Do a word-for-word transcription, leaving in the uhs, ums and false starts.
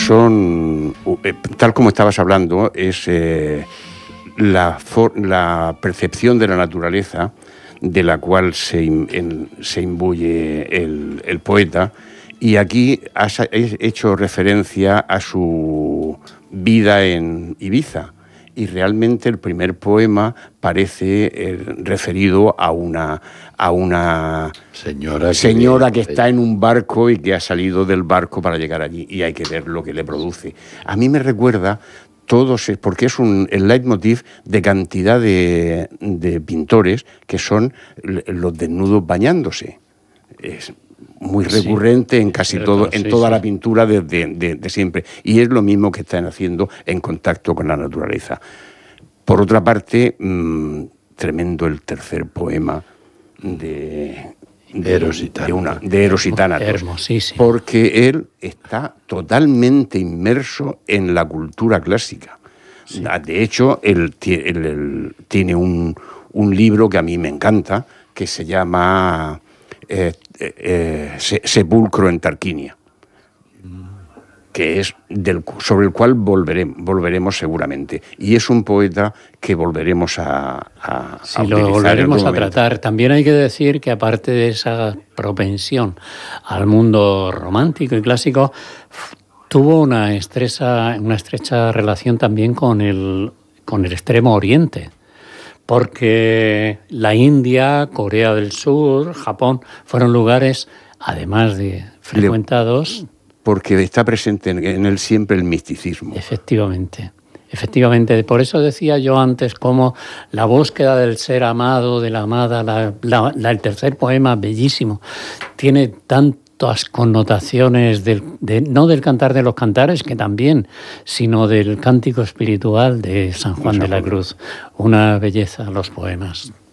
son, tal como estabas hablando, es eh, la, for, la percepción de la naturaleza de la cual se, en, se imbuye el, el poeta, y aquí has hecho referencia a su vida en Ibiza, y realmente el primer poema parece eh, referido a una, a una señora, que, señora que está en un barco y que ha salido del barco para llegar allí, y hay que ver lo que le produce. A mí me recuerda todos, porque es un, el leitmotiv de cantidad de, de pintores que son los desnudos bañándose. Es muy recurrente sí, en casi cierto, todo, en sí, toda sí. la pintura de, de, de, de siempre. Y es lo mismo que están haciendo en contacto con la naturaleza. Por otra parte, mmm, tremendo el tercer poema de... de, de, una, de Eros y Tánatos, hermosísimo, porque él está totalmente inmerso en la cultura clásica. Sí. De hecho, él, él, él tiene un, un libro que a mí me encanta, que se llama eh, eh, Sepulcro en Tarquinia, que es del, sobre el cual volveremos, volveremos seguramente. Y es un poeta que volveremos a, a, sí, a utilizar. Lo volveremos a tratar. También hay que decir que aparte de esa propensión al mundo romántico y clásico, tuvo una estrecha, una estrecha relación también con el, con el Extremo Oriente. Porque la India, Corea del Sur, Japón, fueron lugares, además de frecuentados... Porque está presente en él siempre el misticismo. Efectivamente, efectivamente. Por eso decía yo antes cómo la búsqueda del ser amado, de la amada, la, la, la, el tercer poema, bellísimo, tiene tantas connotaciones, del, de, no del Cantar de los Cantares, que también, sino del cántico espiritual de San Juan de la Cruz. Una belleza los poemas.